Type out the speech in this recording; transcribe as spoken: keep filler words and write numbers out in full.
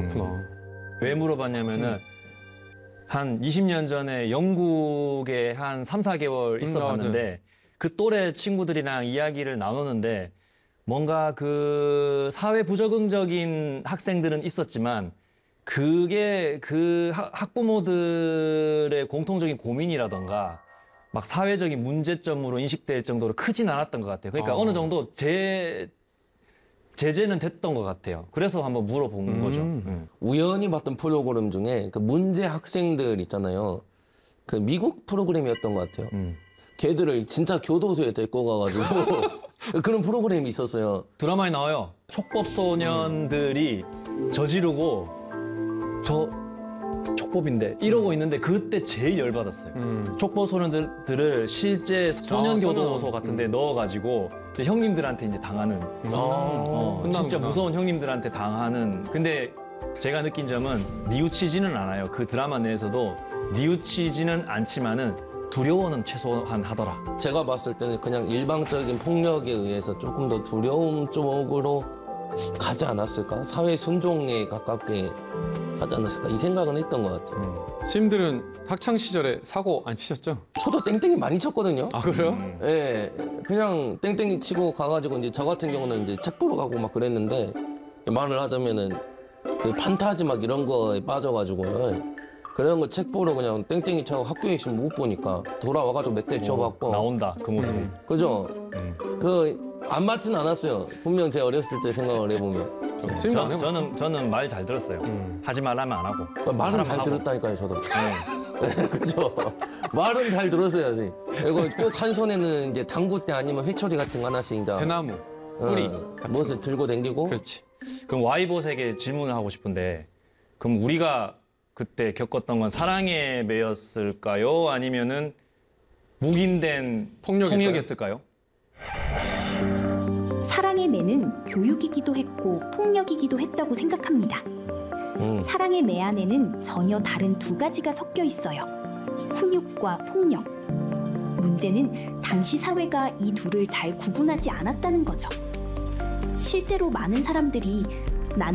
그렇구나. 왜 물어봤냐면은 음. 한 이십 년 전에 영국에 한 삼, 사 개월 있어 음, 봤는데 그 또래 친구들이랑 이야기를 나누는데 뭔가 그 사회 부적응적인 학생들은 있었지만 그게 그 학- 학부모들의 공통적인 고민이라던가 막 사회적인 문제점으로 인식될 정도로 크진 않았던 것 같아요. 그러니까 아. 어느 정도 제 제재는 됐던 것 같아요. 그래서 한번 물어본 음. 거죠. 응. 우연히 봤던 프로그램 중에 그 문제 학생들 있잖아요. 그 미국 프로그램이었던 것 같아요. 음. 걔들을 진짜 교도소에 데리고 가가지고 그런 프로그램이 있었어요. 드라마에 나와요. 촉법 소년들이 저지르고 저 촉법인데 이러고 있는데 그때 제일 열받았어요. 음. 촉법 소년들을 실제 소년 교도소 소년. 같은데 넣어가지고 이제 형님들한테 이제 당하는 어, 끝나는구나. 진짜 무서운 형님들한테 당하는. 근데 제가 느낀 점은 뉘우치지는 않아요. 그 드라마 내에서도 뉘우치지는 않지만은 두려워는 최소한 하더라. 제가 봤을 때는 그냥 일방적인 폭력에 의해서 조금 더 두려움 쪽으로 가지 않았을까? 사회 순종에 가깝게 하지 않았을까? 이 생각은 했던 것 같아요. 심들은 학창 시절에 사고 안 치셨죠? 저도 땡땡이 많이 쳤거든요. 아 그래요? 음. 예, 그냥 땡땡이 치고 가가지고 이제 저 같은 경우는 이제 책 보러 가고 막 그랬는데 말을 하자면은 그 판타지 막 이런 거에 빠져가지고요. 그런 거 책 보러 그냥 땡땡이 쳐고 학교에 있으면 못 보니까 돌아와가지고 몇 대 쳐갖고 나온다 그 모습이. 음. 그죠? 음. 그 안 맞진 않았어요. 분명 제가 어렸을 때 생각을 해보면 심도 안 저, 해봤죠? 저는 저는 말 잘 들었어요. 음. 하지 말라면 안 하고. 그러니까 말은 하라면 잘 하고. 들었다니까요, 저도. 네. 그죠? 말은 잘 들었어야지. 그리고 꼭 한 손에는 이제 당구대 아니면 회초리 같은 거 하나씩 이제 대나무 뿌리 어, 무엇을 들고 다니고. 그렇지. 그럼 와이봇에게 질문을 하고 싶은데, 그럼 우리가 그때 겪었던 건 사랑의 매였을까요? 아니면은 묵인된 폭력일까요? 폭력이었을까요? 사랑의 매는 교육이기도 했고 폭력이기도 했다고 생각합니다. 음. 사랑의 매 안에는 전혀 다른 두 가지가 섞여 있어요. 훈육과 폭력. 문제는 당시 사회가 이 둘을 잘 구분하지 않았다는 거죠. 실제로 많은 사람들이